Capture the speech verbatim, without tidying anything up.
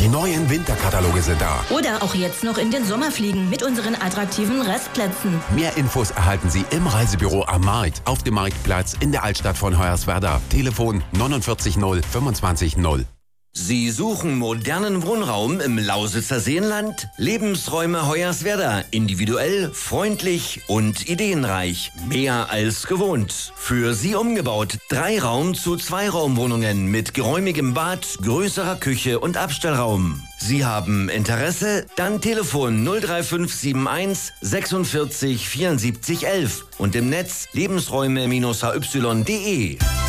Die neuen Winterkataloge sind da. Oder auch jetzt noch in den Sommer fliegen mit unseren attraktiven Restplätzen. Mehr Infos erhalten Sie im Reisebüro am Markt, auf dem Marktplatz in der Altstadt von Hoyerswerda. Telefon neunundvierzig null fünfundzwanzig null. Sie suchen modernen Wohnraum im Lausitzer Seenland? Lebensräume Hoyerswerda. Individuell, freundlich und ideenreich. Mehr als gewohnt. Für Sie umgebaut. Drei Raum zu zwei Raumwohnungen mit geräumigem Bad, größerer Küche und Abstellraum. Sie haben Interesse? Dann Telefon null drei fünf sieben eins sechsundvierzig vierundsiebzig elf und im Netz lebensräume Bindestrich h y punkt de.